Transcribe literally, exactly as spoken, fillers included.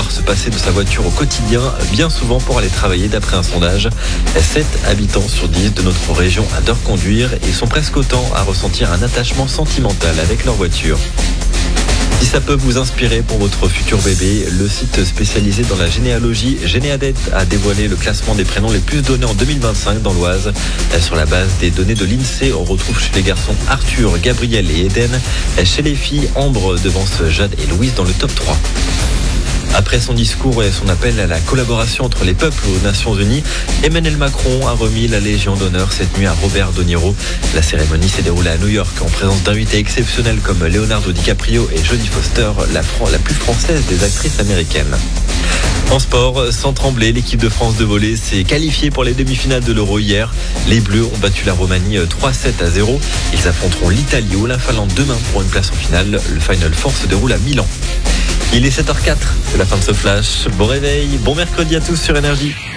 devoir se passer de sa voiture au quotidien, bien souvent pour aller travailler d'après un sondage. sept habitants sur dix de notre région adorent conduire et sont presque autant à ressentir un attachement sentimental avec leur voiture. Si ça peut vous inspirer pour votre futur bébé, le site spécialisé dans la généalogie Généadette a dévoilé le classement des prénoms les plus donnés en deux mille vingt-cinq dans l'Oise. Sur la base des données de l'INSEE, on retrouve chez les garçons Arthur, Gabriel et Eden. Chez les filles, Ambre devance Jade et Louise dans le top trois. Après son discours et son appel à la collaboration entre les peuples aux Nations Unies, Emmanuel Macron a remis la Légion d'honneur cette nuit à Robert De Niro. La cérémonie s'est déroulée à New York en présence d'invités exceptionnels comme Leonardo DiCaprio et Jodie Foster, la, Fran- la plus française des actrices américaines. En sport, sans trembler, l'équipe de France de volley s'est qualifiée pour les demi-finales de l'Euro hier. Les Bleus ont battu la Roumanie trois sept à zéro. Ils affronteront l'Italie ou la Finlande demain pour une place en finale. Le Final Four se déroule à Milan. Il est sept heures quatre, c'est la fin de ce flash. Bon réveil, bon mercredi à tous sur Énergie.